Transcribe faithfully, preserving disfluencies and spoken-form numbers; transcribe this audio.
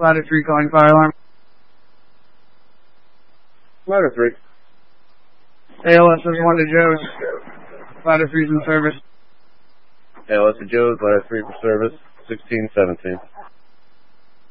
Ladder three calling fire alarm. Ladder three. A L S is one to Joe's. Ladder three's in service. A L S to Joe's, Ladder three for service, sixteen seventeen.